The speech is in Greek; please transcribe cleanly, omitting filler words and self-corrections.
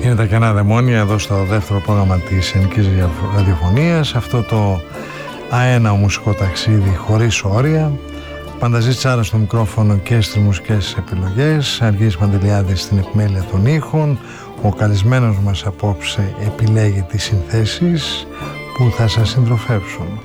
Είναι τα κενά δαιμόνια εδώ στο δεύτερο πρόγραμμα της ελληνικής ραδιοφωνίας. Αυτό το αέναο μουσικό ταξίδι χωρίς όρια. Πανταζής Τσάρα στο μικρόφωνο και στις μουσικές επιλογές. Αργύρης Παντελιάδης στην επιμέλεια των ήχων. Ο καλεσμένος μας απόψε επιλέγει τις συνθέσεις που θα σας συντροφεύσουν.